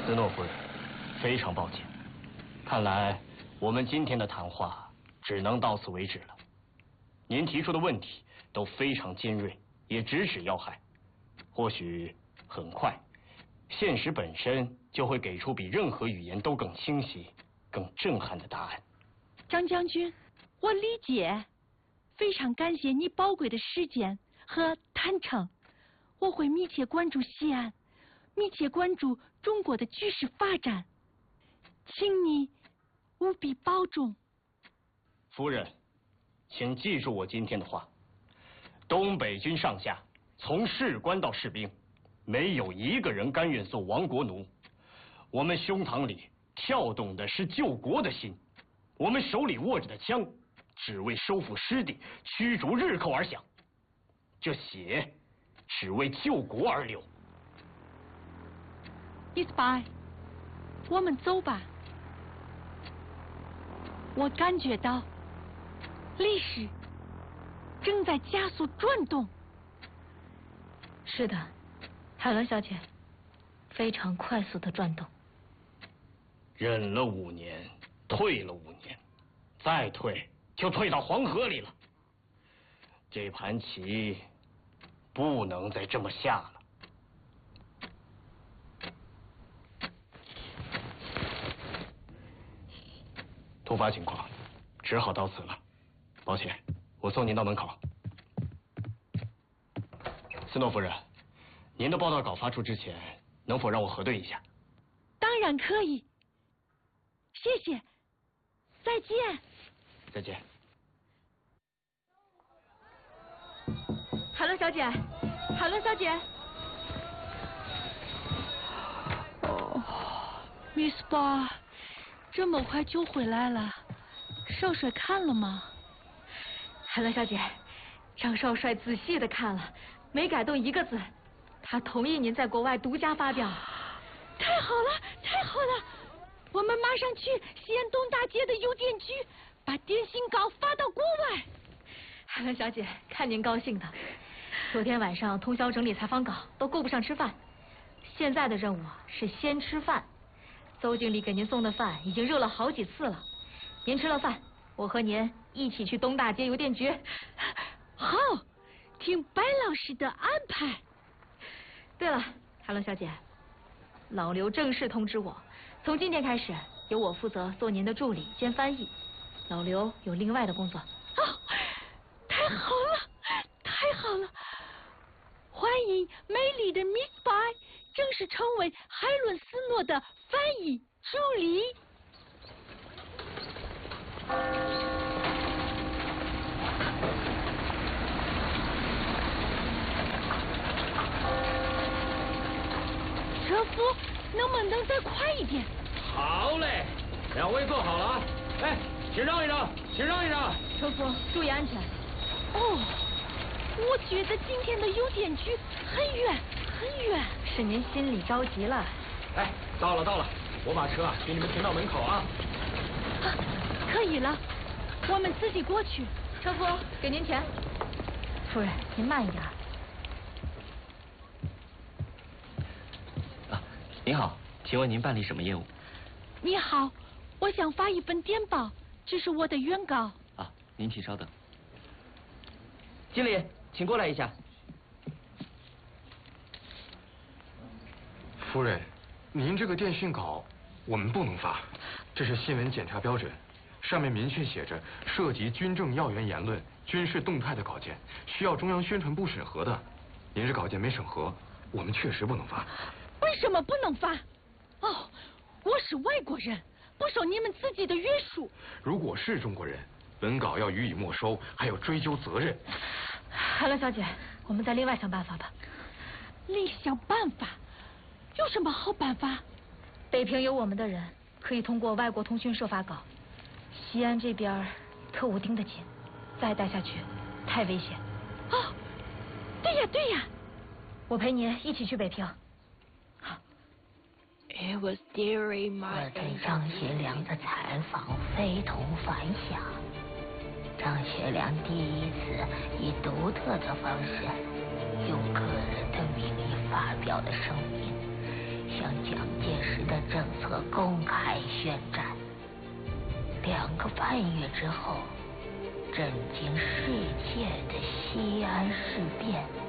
斯诺夫人，非常抱歉，看来我们今天的谈话只能到此为止了。您提出的问题都非常尖锐，也直指要害。或许很快，现实本身就会给出比任何语言都更清晰、更震撼的答案。 张将军，我理解，非常感谢你宝贵的时间和坦诚。我会密切关注西安，密切关注中国的局势发展，请你务必保重。 夫人，请记住我今天的话：东北军上下，从士官到士兵，没有一个人甘愿做亡国奴。我们胸膛里跳动的是救国的心，我们手里握着的枪，只为收复失地、驱逐日寇而响。这血只为救国而流。 伊斯巴，我们走吧。我感觉到历史正在加速转动。 是的，海伦小姐，非常快速的转动。 忍了5年，退了5年，再退就退到黄河里了。这盘棋不能再这么下了。突发情况，只好到此了。抱歉，我送您到门口。斯诺夫人，您的报道稿发出之前，能否让我核对一下？ 当然可以。谢谢，再见。 再见。 海伦小姐，海伦小姐。 哦，Miss Barr，这么快就回来了，少帅看了吗？ 海伦小姐，张少帅仔细的看了，没改动一个字，他同意您在国外独家发表。 太好了，太好了！我们马上去西安东大街的邮电局，把电信稿发到国外。 海伦小姐，看您高兴的。昨天晚上通宵整理采访稿，都够不上吃饭。现在的任务是先吃饭。邹经理给您送的饭已经热了好几次了。您吃了饭，我和您一起去东大街邮电局。 好，听白老师的安排。 对了，海伦小姐，老刘正式通知我，从今天开始由我负责做您的助理兼翻译，老刘有另外的工作。 哦，太好了，太好了！欢迎美丽的 Miss Bai 正式成为海伦斯诺的翻译助理。车夫，能不能再快一点？ 好嘞，两位坐好了啊！哎，请让一让，请让一让。 车夫，注意安全。 哦，我觉得今天的邮电局很远很远。 是您心里着急了。 哎，到了到了，我把车给你们停到门口啊。 啊，可以了，我们自己过去。 车夫，给您钱。夫人，您慢一点。 您好，请问您办理什么业务？ 你好，我想发一份电报，这是我的原稿。 啊，您请稍等。 经理，请过来一下。 夫人，您这个电讯稿我们不能发，这是新闻检查标准，上面明确写着涉及军政要员言论、军事动态的稿件，需要中央宣传部审核的。您这稿件没审核，我们确实不能发。 为什么不能发？哦，我是外国人，不受你们自己的约束。 如果是中国人，本稿要予以没收，还要追究责任。 海伦小姐，我们再另外想办法吧。 另想办法？有什么好办法？ 北平有我们的人，可以通过外国通讯社发稿。西安这边特务盯得紧，再待下去太危险。 哦，对呀对呀， 我陪您一起去北平。 It was during my 我对张学良的采访非同凡响。张学良第一次以独特的方式，用个人的名义发表的声明，向蒋介石的公开宣战。2个半月之后，震惊世界的西安事变